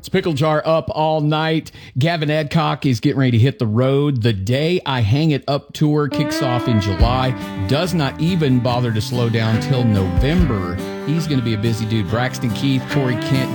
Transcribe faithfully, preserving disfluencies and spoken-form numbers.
It's Pickle Jar up all night. Gavin Adcock is getting ready to hit the road. The Day I Hang It Up tour kicks off in July. Does not even bother to slow down till November. He's going to be a busy dude. Braxton Keith, Corey Kent,